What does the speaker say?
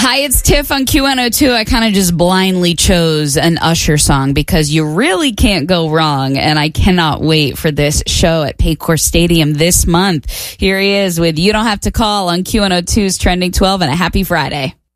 Hi, it's Tiff on Q102. I kind of just blindly chose an Usher song because you really can't go wrong, and I cannot wait for this show at Paycor Stadium this month. Here he is with You Don't Have to Call on Q102's Trending 12, and a happy Friday.